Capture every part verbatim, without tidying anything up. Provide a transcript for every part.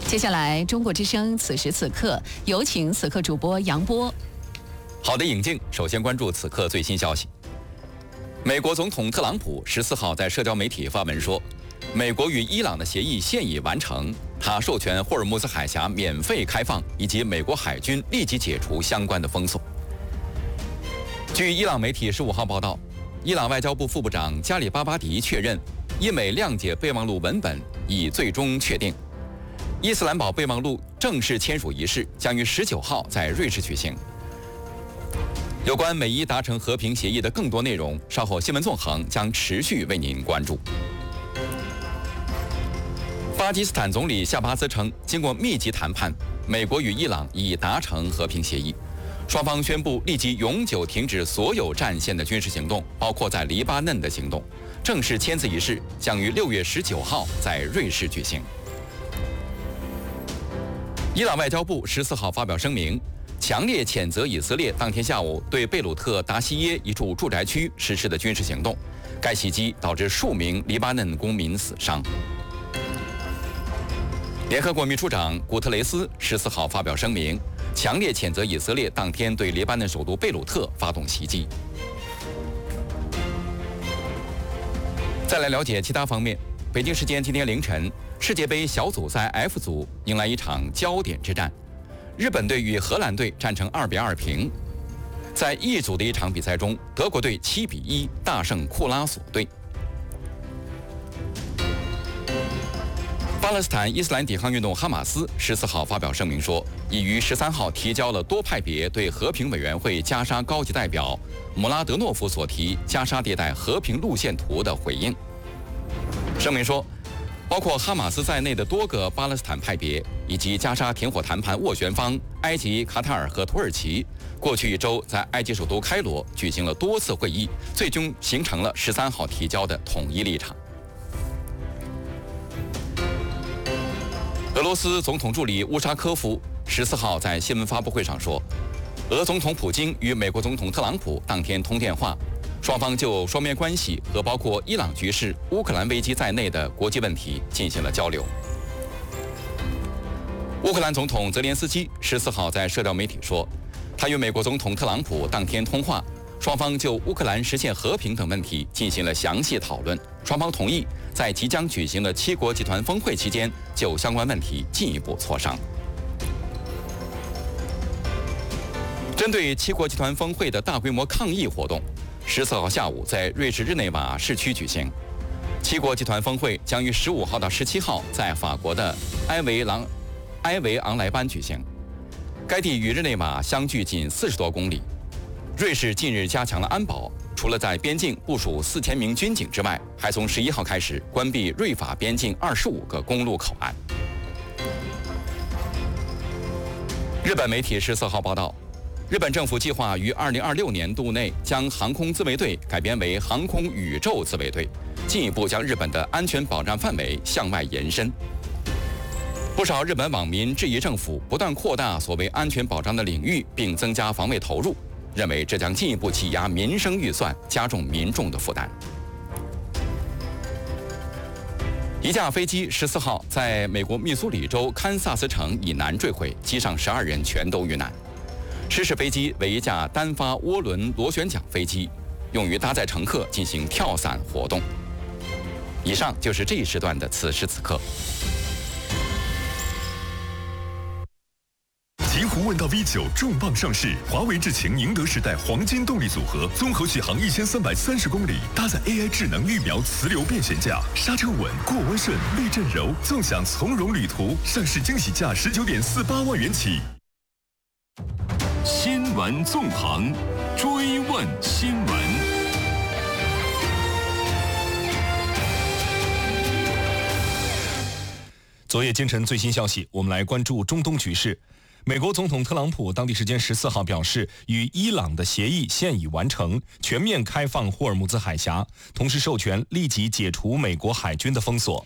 接下来，中国之声此时此刻有请此刻主播杨波。 好的，尹静，首先关注此刻最新消息。美国总统特朗普十四号在社交媒体发文说，美国与伊朗的协议现已完成，他授权霍尔木兹海峡免费开放，以及美国海军立即解除相关的封锁。据伊朗媒体十五号报道，伊朗外交部副部长加里巴巴迪确认，伊美谅解备忘录文本已最终确定。伊斯兰堡备忘录正式签署仪式将于十九号在瑞士举行。有关美伊达成和平协议的更多内容，稍后新闻纵横将持续为您关注。巴基斯坦总理夏巴兹称，经过密集谈判，美国与伊朗已达成和平协议，双方宣布立即永久停止所有战线的军事行动，包括在黎巴嫩的行动。正式签字仪式将于六月十九号在瑞士举行。伊朗外交部十四号发表声明，强烈谴责以色列当天下午对贝鲁特达西耶一处住宅区实施的军事行动，该袭击导致数名黎巴嫩公民死伤。联合国秘书长古特雷斯十四号发表声明，强烈谴责以色列当天对黎巴嫩首都贝鲁特发动袭击。再来了解其他方面，北京时间今天凌晨，世界杯小组赛 F 组迎来一场焦点之战，日本队与荷兰队战成二比二平。在 E 组的一场比赛中，德国队七比一大胜库拉索队。巴勒斯坦伊斯兰抵抗运动哈马斯十四号发表声明说，已于十三号提交了多派别对和平委员会加沙高级代表姆拉德诺夫所提加沙地带和平路线图的回应。声明说，包括哈马斯在内的多个巴勒斯坦派别以及加沙停火谈判斡旋方埃及、卡塔尔和土耳其，过去一周在埃及首都开罗举行了多次会议，最终形成了十三号提交的统一立场。俄罗斯总统助理乌沙科夫十四号在新闻发布会上说，俄总统普京与美国总统特朗普当天通电话，双方就双边关系和包括伊朗局势、乌克兰危机在内的国际问题进行了交流。乌克兰总统泽连斯基十四号在社交媒体说，他与美国总统特朗普当天通话，双方就乌克兰实现和平等问题进行了详细讨论，双方同意在即将举行的七国集团峰会期间就相关问题进一步磋商。针对七国集团峰会的大规模抗议活动，十四号下午在瑞士日内瓦市区举行。七国集团峰会将于十五号到十七号在法国的埃维朗埃维昂莱班举行。该地与日内瓦相距仅四十多公里。瑞士近日加强了安保，除了在边境部署四千名军警之外，还从十一号开始关闭瑞法边境二十五个公路口岸。日本媒体十四号报道，日本政府计划于二零二六年度内将航空自卫队改编为航空宇宙自卫队，进一步将日本的安全保障范围向外延伸。不少日本网民质疑政府不断扩大所谓安全保障的领域，并增加防卫投入，认为这将进一步挤压民生预算，加重民众的负担。一架飞机十四号在美国密苏里州堪萨斯城以南坠毁，机上十二人全都遇难。失事飞机为一架单发涡轮螺旋桨飞机，用于搭载乘客进行跳伞活动。以上就是这一时段的此时此刻。 奇狐问道 V 九重磅上市，华为智擎宁德时代黄金动力组合，综合续航一千三百三十公里，搭载 A I 智能预瞄磁流变悬架，刹车稳，过弯顺，避震柔，纵享从容旅途。上市惊喜价十九点四八万元起。 新闻纵横，追问新闻。 昨夜今晨最新消息，我们来关注中东局势。美国总统特朗普当地时间十四号表示，与伊朗的协议现已完成，全面开放霍尔木兹海峡，同时授权立即解除美国海军的封锁。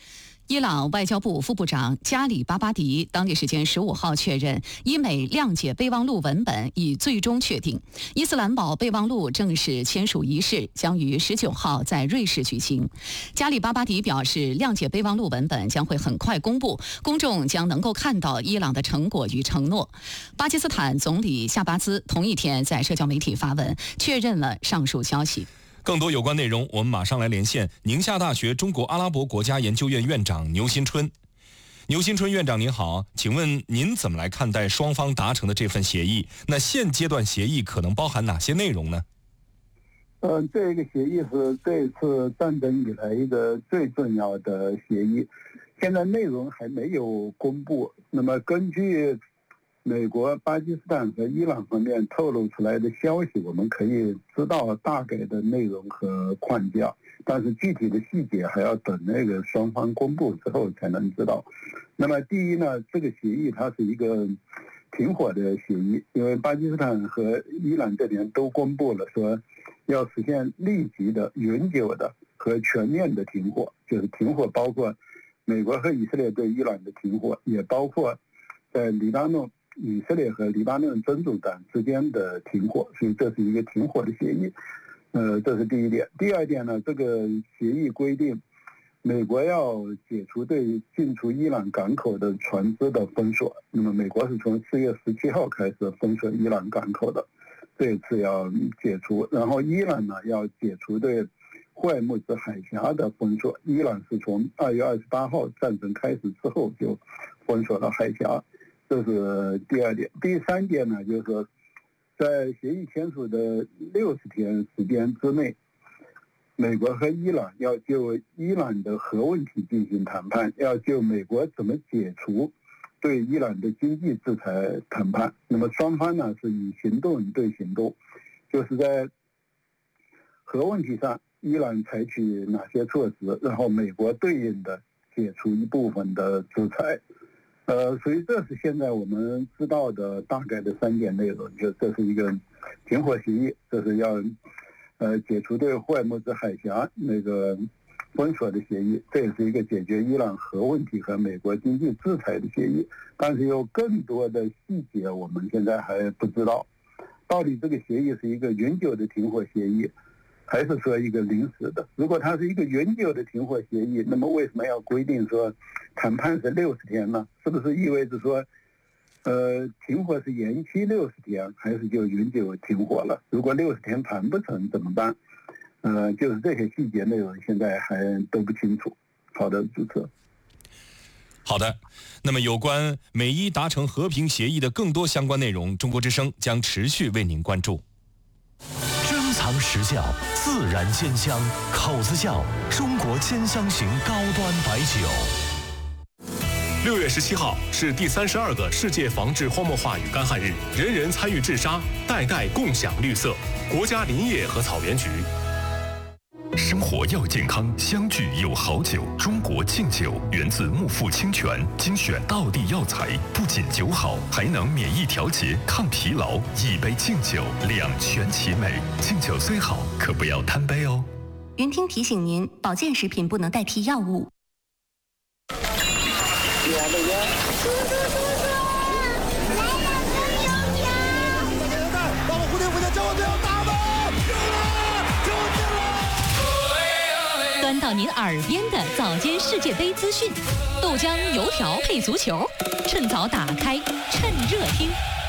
伊朗外交部副部长加里巴巴迪当地时间十五号确认，伊美谅解备忘录文本已最终确定，伊斯兰堡备忘录正式签署仪式将于十九号在瑞士举行。加里巴巴迪表示，谅解备忘录文本将会很快公布，公众将能够看到伊朗的成果与承诺。巴基斯坦总理夏巴兹同一天在社交媒体发文，确认了上述消息。 更多有关内容，我们马上来连线宁夏大学中国阿拉伯国家研究院院长牛新春。牛新春院长您好，请问您怎么来看待双方达成的这份协议？那现阶段协议可能包含哪些内容呢？ 呃，这个协议是这次战争以来一个最重要的协议，现在内容还没有公布。那么根据美国、巴基斯坦和伊朗方面透露出来的消息，我们可以知道大概的内容和框架，但是具体的细节还要等那个双方公布之后才能知道。那么第一呢，这个协议它是一个停火的协议，因为巴基斯坦和伊朗这边都公布了说要实现立即的、永久的和全面的停火，就是停火包括美国和以色列对伊朗的停火，也包括在黎巴嫩以色列和黎巴嫩真主党之间的停火，所以这是一个停火的协议。呃，这是第一点。第二点呢，这个协议规定，美国要解除对进出伊朗港口的船只的封锁。那么，美国是从四月十七号开始封锁伊朗港口的，这一次要解除。然后，伊朗呢要解除对霍尔木兹海峡的封锁。伊朗是从二月二十八号战争开始之后就封锁了海峡。这是第二点。第三点呢，就是说，在协议签署的六十天时间之内，美国和伊朗要就伊朗的核问题进行谈判，要就美国怎么解除对伊朗的经济制裁谈判。那么双方呢是以行动对行动，就是在核问题上，伊朗采取哪些措施，然后美国对应的解除一部分的制裁。呃，所以这是现在我们知道的大概的三点内容，就这是一个停火协议，这是要呃解除对霍尔木兹海峡那个封锁的协议，这也是一个解决伊朗核问题和美国经济制裁的协议。但是有更多的细节我们现在还不知道，到底这个协议是一个永久的停火协议，还是说一个临时的？如果它是一个永久的停火协议，那么为什么要规定说谈判是六十天呢？是不是意味着说，呃，停火是延期六十天，还是就永久停火了？如果六十天谈不成怎么办？呃，就是这些细节内容现在还都不清楚。好的，主持人。 好的，那么有关美伊达成和平协议的更多相关内容，中国之声将持续为您关注。 珍藏实窖，自然鲜香，口子窖，中国兼香型高端白酒。 六月十七号是第三十二个世界防治荒漠化与干旱日，人人参与治沙，代代共享绿色。国家林业和草原局。生活要健康，相聚有好酒。中国敬酒源自木富清泉，精选道地药材，不仅酒好，还能免疫调节、抗疲劳。一杯敬酒，两全其美。敬酒虽好，可不要贪杯哦。 云听提醒您，保健食品不能代替药物。 叔叔叔叔，来两根油条。 到了蝴蝶蝴蝶，叫我不要打吧！救了，救命了！ 端到您耳边的早间世界杯资讯，豆浆油条配足球，趁早打开，趁热听。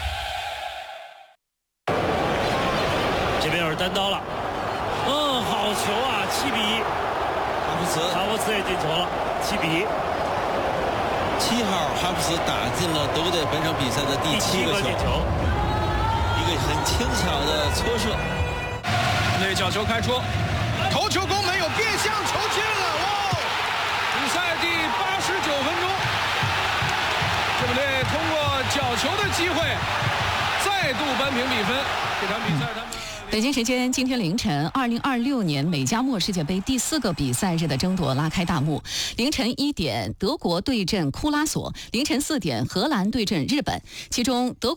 这边有人单刀了，嗯，好球啊，七比。 哈弗茨， 哈弗茨也进球了，七比。 七号哈弗茨打进了德国队本场比赛的第七个球， 球一个很轻巧的搓射。 内角球开出，头球攻门有变向球进了，哇！比赛第八十九分钟，日本队通过角球的机会再度扳平比分。这场比赛他们。 北京时间今天凌晨，二零二六年美加墨世界杯第四个比赛日的争夺拉开大幕。凌晨一点，德国对阵库拉索；凌晨四点，荷兰对阵日本。其中，德国